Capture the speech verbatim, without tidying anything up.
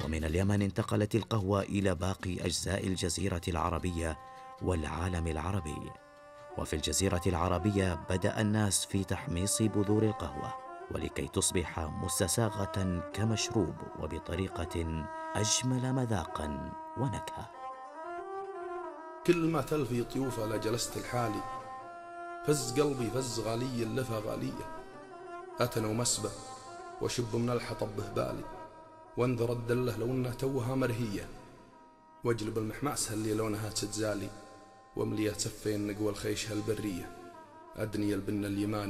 ومن اليمن انتقلت القهوة إلى باقي أجزاء الجزيرة العربية والعالم العربي. وفي الجزيرة العربية بدأ الناس في تحميص بذور القهوة ولكي تصبح مستساغة كمشروب وبطريقة أجمل مذاقا ونكهة. كل ما تلفي طيوفه لجلست الحالي، فز قلبي فز غالي اللفة غالية، أتنا ومسبة وشب من الحطب بهبالي، وانذر الدله لو انها توها مرهية، واجلب المحماسها اللي لونها تتزالي، وامليها تفين نقوى الخيشها البرية، أدني البن اليماني